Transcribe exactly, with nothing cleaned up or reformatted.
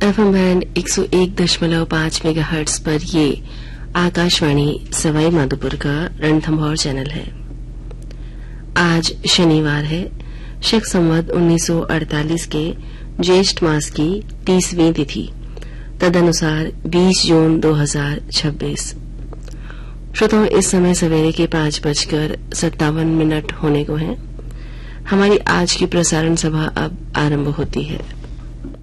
FM band एक सौ एक दशमलव पांच मेगाहर्ट्ज पर ये आकाशवाणी सवाई माधोपुर का रणथंभौर चैनल है। आज शनिवार है, शक संवत उन्नीस सौ अड़तालीस के ज्येष्ठ मास की तीसवीं तिथि, तदनुसार बीस जून दो हजार छब्बीस। श्रोताओं, इस समय सवेरे के पांच बजकर सत्तावन मिनट होने को हैं। हमारी आज की प्रसारण सभा अब आरंभ होती है।